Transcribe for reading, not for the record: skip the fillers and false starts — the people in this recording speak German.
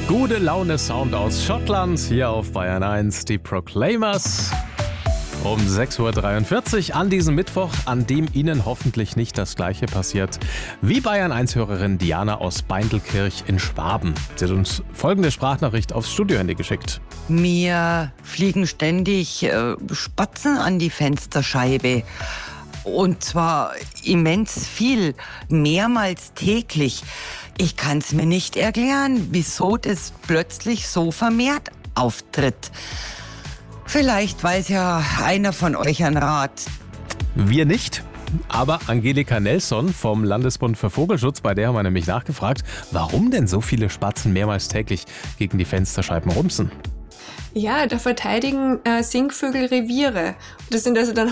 Gute Laune Sound aus Schottland, hier auf Bayern 1, die Proclaimers. Um 6.43 Uhr an diesem Mittwoch, an dem Ihnen hoffentlich nicht das Gleiche passiert wie Bayern 1-Hörerin Diana aus Beindelkirch in Schwaben. Sie hat uns folgende Sprachnachricht aufs Studiohandy geschickt. Mir fliegen ständig Spatzen an die Fensterscheibe. Und zwar immens viel, mehrmals täglich. Ich kann es mir nicht erklären, wieso das plötzlich so vermehrt auftritt. Vielleicht weiß ja einer von euch einen Rat. Wir nicht, aber Angelika Nelson vom Landesbund für Vogelschutz, bei der haben wir nämlich nachgefragt, warum denn so viele Spatzen mehrmals täglich gegen die Fensterscheiben rumsen. Ja, da verteidigen Singvögel Reviere. Das sind also dann